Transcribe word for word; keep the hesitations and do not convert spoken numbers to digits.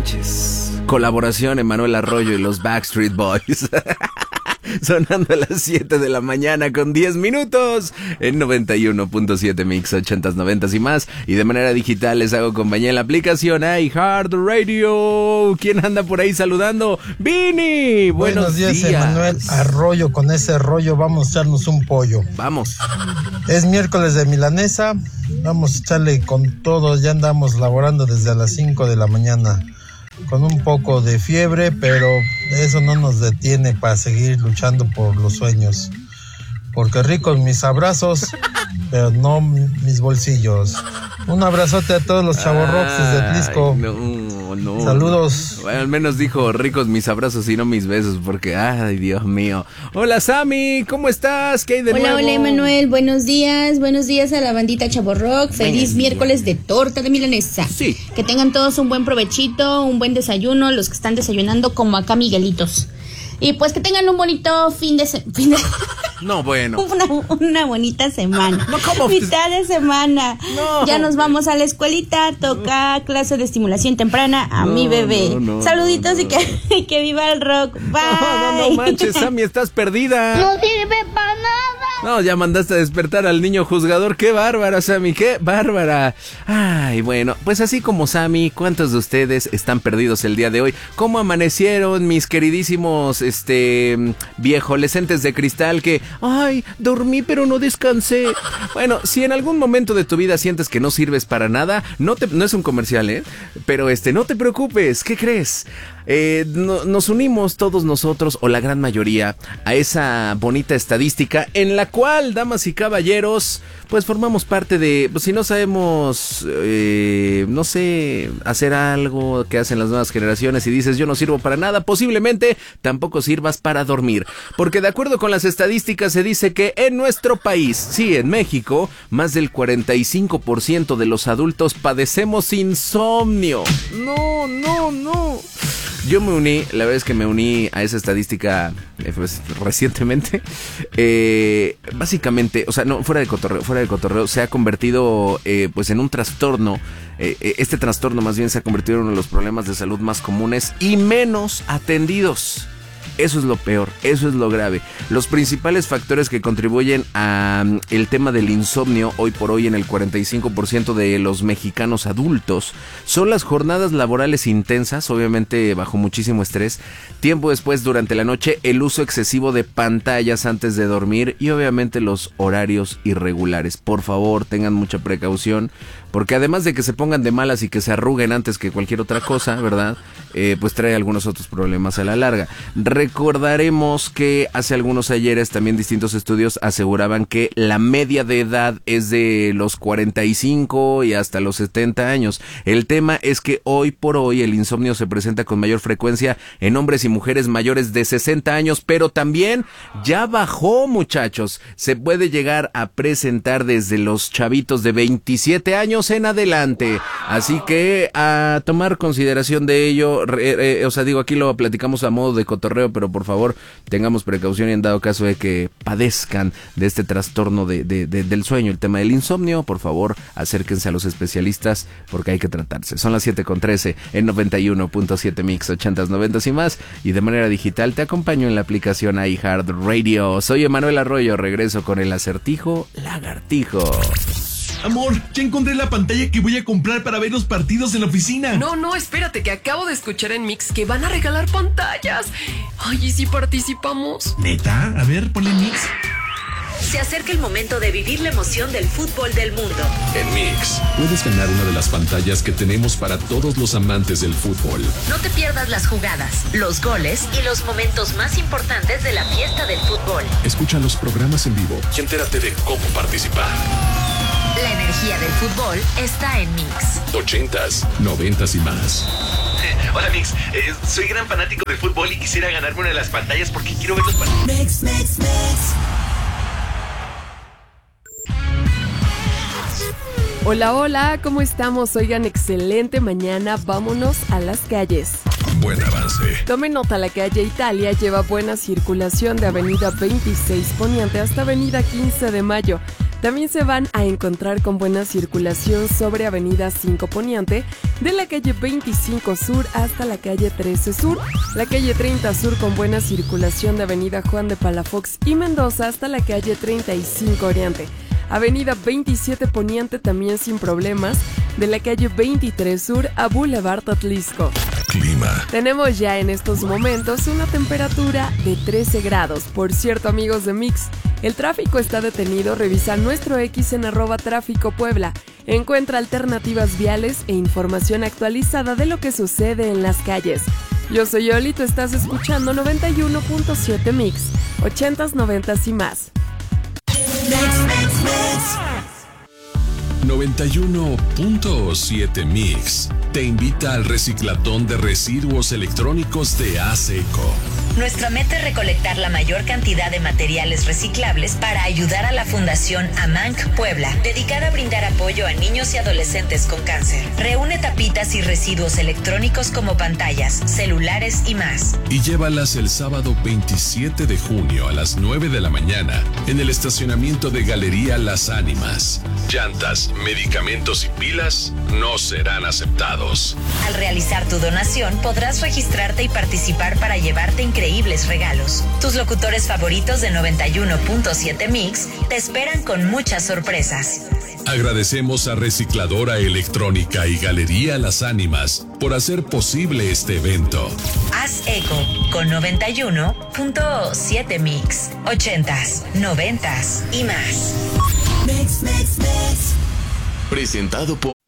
manches. Colaboración Emanuel Arroyo y los Backstreet Boys. Sonando a las siete de la mañana con diez minutos en noventa y uno punto siete Mix, ochentas, noventas y más. Y de manera digital les hago compañía en la aplicación iHeartRadio. ¿Quién anda por ahí saludando? ¡Vini! Buenos, Buenos días, días, Emanuel Arroyo. Con ese rollo vamos a echarnos un pollo. Vamos. Es miércoles de milanesa. Vamos a echarle con todo. Ya andamos laborando desde las cinco de la mañana. Con un poco de fiebre, pero eso no nos detiene para seguir luchando por los sueños. Porque ricos mis abrazos, pero no mis bolsillos. Un abrazote a todos los chavorrox desde Tlisco. No, no. Saludos. Bueno, al menos dijo ricos mis abrazos y no mis besos, porque, ay, Dios mío. Hola, Sammy, ¿cómo estás? ¿Qué hay de hola, nuevo? Hola, Emanuel, buenos días. Buenos días a la bandita Chavorrock. Feliz miércoles de torta de milanesa. Sí. Que tengan todos un buen provechito, un buen desayuno, los que están desayunando como acá Miguelitos. Y pues que tengan un bonito fin de semana. Fin de... No, bueno. Una, una bonita semana. No, ¿cómo? Mitad de semana. No. Ya nos vamos a la escuelita. Toca clase de estimulación temprana a no, mi bebé. No, no, Saluditos no, no, y que, y que viva el rock. Bye. No, no, no manches, Sammy, estás perdida. No sirve para nada. No, ya mandaste a despertar al niño juzgador. ¡Qué bárbara, Sammy! ¡Qué bárbara! Ay, bueno, pues así como Sammy, ¿cuántos de ustedes están perdidos el día de hoy? ¿Cómo amanecieron mis queridísimos, este, viejolescentes de cristal que, ay, dormí pero no descansé? Bueno, si en algún momento de tu vida sientes que no sirves para nada, no te, no es un comercial, ¿eh? Pero este, no te preocupes, ¿qué crees? Eh, no, nos unimos todos nosotros, o la gran mayoría, a esa bonita estadística en la cual, damas y caballeros, pues formamos parte de, pues si no sabemos, eh, no sé, hacer algo que hacen las nuevas generaciones y dices yo no sirvo para nada, posiblemente tampoco sirvas para dormir, porque de acuerdo con las estadísticas se dice que en nuestro país, sí, en México, más del cuarenta y cinco por ciento de los adultos padecemos insomnio. No, no, no. Yo me uní, la verdad es que me uní a esa estadística eh, pues, recientemente. Eh, básicamente, o sea, no, fuera de cotorreo, fuera de cotorreo, se ha convertido eh, pues en un trastorno. Eh, este trastorno más bien se ha convertido en uno de los problemas de salud más comunes y menos atendidos. Eso es lo peor, eso es lo grave. Los principales factores que contribuyen a um, el tema del insomnio hoy por hoy en el cuarenta y cinco por ciento de los mexicanos adultos son las jornadas laborales intensas, obviamente bajo muchísimo estrés, tiempo después durante la noche, el uso excesivo de pantallas antes de dormir y obviamente los horarios irregulares. Por favor, tengan mucha precaución, porque además de que se pongan de malas y que se arruguen antes que cualquier otra cosa, ¿verdad? Eh, pues trae algunos otros problemas a la larga. Recordaremos que hace algunos ayeres también distintos estudios aseguraban que la media de edad es de los cuarenta y cinco y hasta los setenta años. El tema es que hoy por hoy el insomnio se presenta con mayor frecuencia en hombres y mujeres mayores de sesenta años, pero también ya bajó, muchachos. Se puede llegar a presentar desde los chavitos de veintisiete años en adelante. Así que a tomar consideración de ello, eh, eh, o sea, digo, aquí lo platicamos a modo de cotorreo, pero por favor tengamos precaución y en dado caso de que padezcan de este trastorno de, de, de, del sueño, el tema del insomnio, por favor acérquense a los especialistas porque hay que tratarse. Son las siete con trece en noventa y uno punto siete Mix, ochentas, noventas y más, y de manera digital te acompaño en la aplicación iHeartRadio. Soy Emanuel Arroyo, regreso con el acertijo lagartijo. Amor, ya encontré la pantalla que voy a comprar para ver los partidos en la oficina. No, no, espérate, que acabo de escuchar en Mix que van a regalar pantallas. Ay, ¿y si participamos? ¿Neta? A ver, ponle Mix. Se acerca el momento de vivir la emoción del fútbol del mundo. En Mix, puedes ganar una de las pantallas que tenemos para todos los amantes del fútbol. No te pierdas las jugadas, los goles y los momentos más importantes de la fiesta del fútbol. Escucha los programas en vivo y entérate de cómo participar. La energía del fútbol está en Mix. Ochentas, noventas y más. Hola Mix, eh, soy gran fanático del fútbol y quisiera ganarme una de las pantallas porque quiero ver los partidos. Mix, Mix, Mix. Hola, hola, ¿cómo estamos? Oigan, excelente mañana, vámonos a las calles. Buen avance. Tomen nota, la calle Italia lleva buena circulación de avenida veintiséis Poniente hasta avenida quince de Mayo. También se van a encontrar con buena circulación sobre Avenida cinco Poniente, de la calle veinticinco Sur hasta la calle trece Sur, la calle treinta Sur con buena circulación de Avenida Juan de Palafox y Mendoza hasta la calle treinta y cinco Oriente. Avenida veintisiete Poniente también sin problemas, de la calle veintitrés Sur a Boulevard Atlisco. Clima. Tenemos ya en estos momentos una temperatura de trece grados. Por cierto, amigos de Mix, el tráfico está detenido. Revisa nuestro X en arroba tráfico Puebla. Encuentra alternativas viales e información actualizada de lo que sucede en las calles. Yo soy Oli, tú estás escuchando noventa y uno punto siete Mix, ochentas, noventas y más. noventa y uno punto siete Mix te invita al reciclatón de residuos electrónicos de ASECO. Nuestra meta es recolectar la mayor cantidad de materiales reciclables para ayudar a la Fundación AMANC Puebla, dedicada a brindar apoyo a niños y adolescentes con cáncer. Reúne tapitas y residuos electrónicos como pantallas, celulares y más. Y llévalas el sábado veintisiete de junio a las nueve de la mañana en el estacionamiento de Galería Las Ánimas. Llantas, medicamentos y pilas no serán aceptados. Al realizar tu donación podrás registrarte y participar para llevarte increíbles regalos. Tus locutores favoritos de noventa y uno punto siete Mix te esperan con muchas sorpresas. Agradecemos a Recicladora Electrónica y Galería Las Ánimas por hacer posible este evento. Haz eco con noventa y uno punto siete Mix, ochentas, noventas y más. Presentado por